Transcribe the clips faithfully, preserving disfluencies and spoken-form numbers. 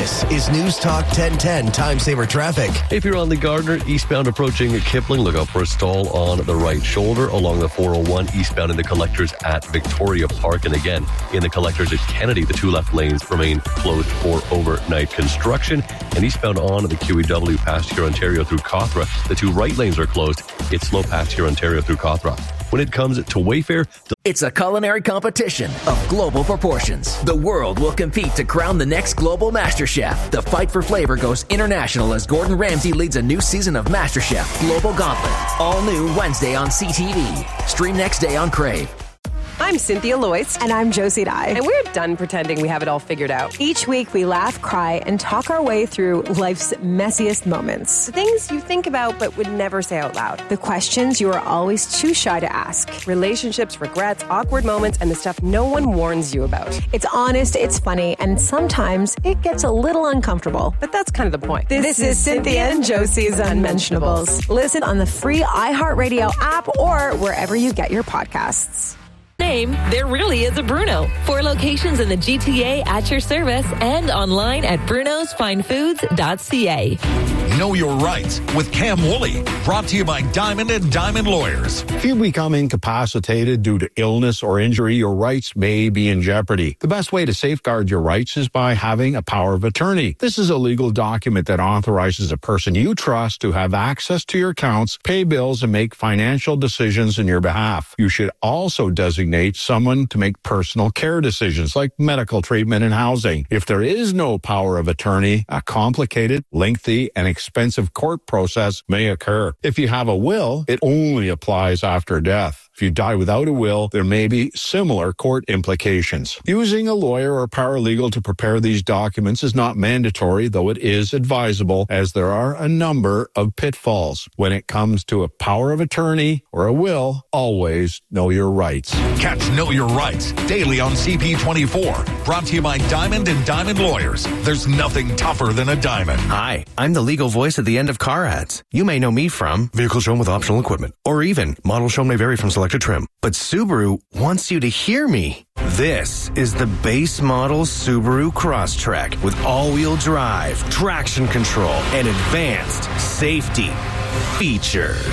This is News Talk ten ten Time Saver Traffic. If you're on the Gardner eastbound approaching Kipling, look out for a stall on the right shoulder along the four oh one eastbound in the Collectors at Victoria Park. And again, in the Collectors at Kennedy, the two left lanes remain closed for overnight construction. And eastbound on the Q E W past here Ontario through Cawthra, the two right lanes are closed. It's slow past here Ontario through Cawthra. When it comes to Wayfair, it's a culinary competition of global proportions. The world will compete to crown the next global MasterChef. The fight for flavor goes international as Gordon Ramsay leads a new season of MasterChef Global Gauntlet. All new Wednesday on C T V. Stream next day on Crave. I'm Cynthia Loyce. And I'm Josie Dye. And we're done pretending we have it all figured out. Each week we laugh, cry, and talk our way through life's messiest moments. The things you think about but would never say out loud. The questions you are always too shy to ask. Relationships, regrets, awkward moments, and the stuff no one warns you about. It's honest, it's funny, and sometimes it gets a little uncomfortable. But that's kind of the point. This, this is, is Cynthia and Josie's Unmentionables. Listen on the free iHeartRadio app or wherever you get your podcasts. Name, there really is a Bruno. Four locations in the G T A at your service and online at brunos fine foods dot c a. Know Your Rights with Cam Woolley. Brought to you by Diamond and Diamond Lawyers. If you become incapacitated due to illness or injury, your rights may be in jeopardy. The best way to safeguard your rights is by having a power of attorney. This is a legal document that authorizes a person you trust to have access to your accounts, pay bills, and make financial decisions on your behalf. You should also designate someone to make personal care decisions like medical treatment and housing. If there is no power of attorney, a complicated, lengthy, and expensive court process may occur. If you have a will, it only applies after death. If you die without a will, there may be similar court implications. Using a lawyer or paralegal to prepare these documents is not mandatory, though it is advisable, as there are a number of pitfalls. When it comes to a power of attorney or a will, always know your rights. Catch Know Your Rights daily on C P twenty-four. Brought to you by Diamond and Diamond Lawyers. There's nothing tougher than a diamond. Hi, I'm the legal voice at the end of car ads. You may know me from vehicle shown with optional equipment, or even model shown may vary from select to trim. But Subaru wants you to hear me. This is the base model Subaru Crosstrek with all-wheel drive, traction control, and advanced safety features.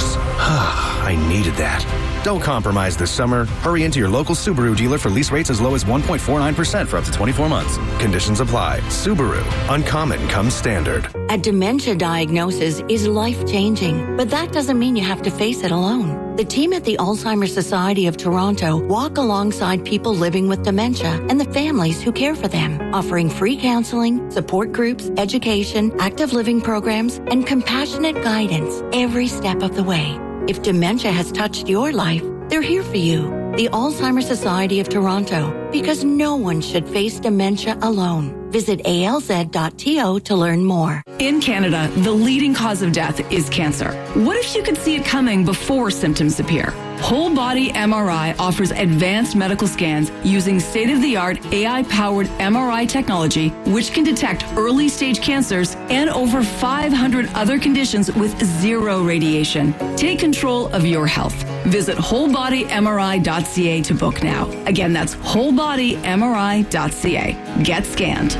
I needed that. Don't compromise this summer. Hurry into your local Subaru dealer for lease rates as low as one point four nine percent for up to twenty-four months. Conditions apply. Subaru. Uncommon comes standard. A dementia diagnosis is life-changing, but that doesn't mean you have to face it alone. The team at the Alzheimer's Society of Toronto walk alongside people living with dementia and the families who care for them, offering free counseling, support groups, education, active living programs, and compassionate guidance every step of the way. If dementia has touched your life, they're here for you. The Alzheimer's Society of Toronto, because no one should face dementia alone. Visit A L Z dot T O to learn more. In Canada, the leading cause of death is cancer. What if you could see it coming before symptoms appear? Whole Body M R I offers advanced medical scans using state-of-the-art A I-powered M R I technology, which can detect early-stage cancers and over five hundred other conditions with zero radiation. Take control of your health. Visit whole body M R I dot C A to book now. Again, that's whole body M R I dot C A. Get scanned.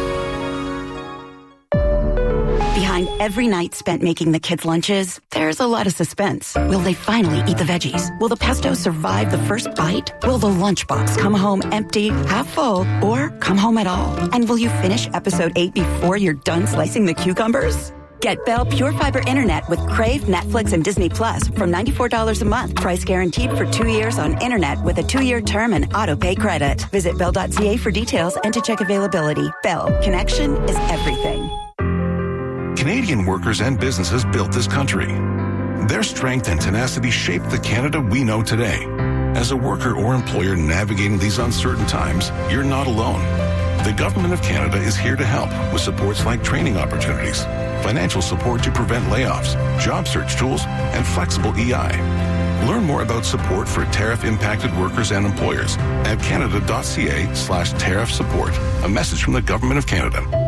Behind every night spent making the kids' lunches, there's a lot of suspense. Will they finally eat the veggies? Will the pesto survive the first bite? Will the lunchbox come home empty, half full, or come home at all? And will you finish episode eight before you're done slicing the cucumbers? Get Bell Pure Fiber Internet with Crave, Netflix, and Disney Plus from ninety-four dollars a month. Price guaranteed for two years on internet with a two-year term and auto-pay credit. Visit bell dot C A for details and to check availability. Bell, connection is everything. Canadian workers and businesses built this country. Their strength and tenacity shaped the Canada we know today. As a worker or employer navigating these uncertain times, you're not alone. The Government of Canada is here to help with supports like training opportunities, financial support to prevent layoffs, job search tools, and flexible E I. Learn more about support for tariff-impacted workers and employers at canada dot C A slash tariff support. A message from the Government of Canada.